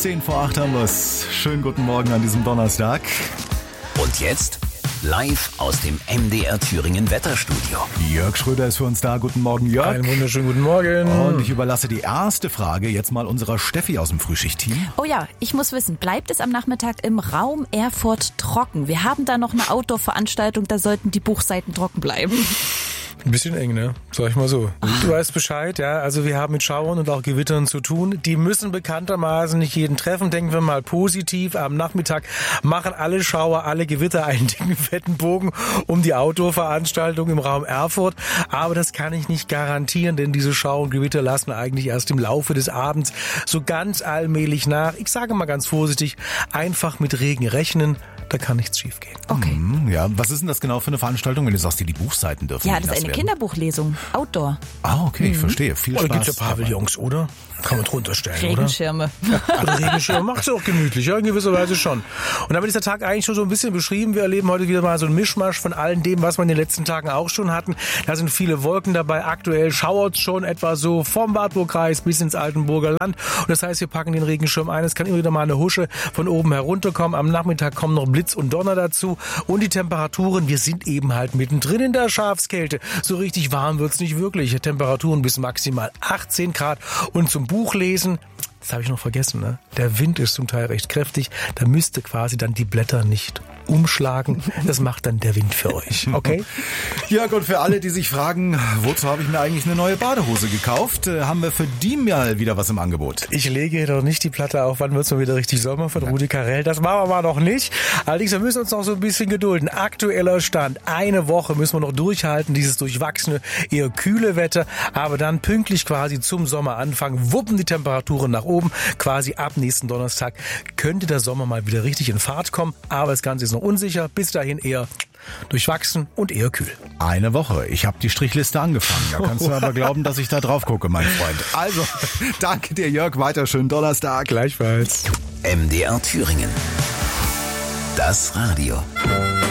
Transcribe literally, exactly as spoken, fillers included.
Zehn vor acht haben wir's. Schönen guten Morgen an diesem Donnerstag. Und jetzt live aus dem M D R Thüringen Wetterstudio. Jörg Schröder ist für uns da. Guten Morgen, Jörg. Einen wunderschönen guten Morgen. Und ich überlasse die erste Frage jetzt mal unserer Steffi aus dem Frühschichtteam. Oh ja, ich muss wissen, bleibt es am Nachmittag im Raum Erfurt trocken? Wir haben da noch eine Outdoor-Veranstaltung, da sollten die Buchseiten trocken bleiben. Ein bisschen eng, ne? Sag ich mal so. Du weißt Bescheid, ja. Also wir haben mit Schauern und auch Gewittern zu tun. Die müssen bekanntermaßen nicht jeden treffen. Denken wir mal positiv. Am Nachmittag machen alle Schauer, alle Gewitter einen dicken, fetten Bogen um die Outdoor-Veranstaltung im Raum Erfurt. Aber das kann ich nicht garantieren, denn diese Schauer und Gewitter lassen eigentlich erst im Laufe des Abends so ganz allmählich nach. Ich sage mal ganz vorsichtig, einfach mit Regen rechnen. Da kann nichts schief gehen. Okay. Hm, ja, was ist denn das genau für eine Veranstaltung, wenn du sagst, die Buchseiten dürfen Ja, nicht das ist nass eine werden? Kinderbuchlesung. Outdoor. Ah, okay, ich verstehe. Viel Oh, da Spaß. gibt's ja Pavillons, oder? Kann man drunter stellen, Regenschirme. oder? Oder Regenschirme. Macht's auch gemütlich, ja, in gewisser Weise schon. Und damit ist der Tag eigentlich schon so ein bisschen beschrieben. Wir erleben heute wieder mal so einen Mischmasch von all dem, was wir in den letzten Tagen auch schon hatten. Da sind viele Wolken dabei. Aktuell schauert's schon etwa so vom Wartburgkreis bis ins Altenburger Land. Und das heißt, wir packen den Regenschirm ein. Es kann immer wieder mal eine Husche von oben herunterkommen. Am Nachmittag kommen noch Blitz und Donner dazu. Und die Temperaturen, wir sind eben halt mittendrin in der Schafskälte. So richtig warm wird's nicht wirklich. Temperaturen bis maximal achtzehn Grad. Und zum Buchlesen, das habe ich noch vergessen, ne? Der Wind ist zum Teil recht kräftig. Da müsste quasi dann die Blätter nicht umschlagen. Das macht dann der Wind für euch, okay? Jörg, und für alle, die sich fragen, wozu habe ich mir eigentlich eine neue Badehose gekauft, äh, haben wir für die mal wieder was im Angebot. Ich lege doch nicht die Platte auf, wann wird's mal wieder richtig Sommer von Rudi Carrell. Das machen wir mal noch nicht. Allerdings, wir müssen uns noch so ein bisschen gedulden. Aktueller Stand, eine Woche müssen wir noch durchhalten, dieses durchwachsene, eher kühle Wetter. Aber dann pünktlich quasi zum Sommeranfang wuppen die Temperaturen nach oben. Quasi ab nächsten Donnerstag könnte der Sommer mal wieder richtig in Fahrt kommen. Aber das Ganze ist noch unsicher. Bis dahin eher durchwachsen und eher kühl. Eine Woche. Ich habe die Strichliste angefangen. Da kannst du aber glauben, dass ich da drauf gucke, mein Freund. Also, danke dir, Jörg. Weiter schönen Donnerstag. Gleichfalls. M D R Thüringen. Das Radio.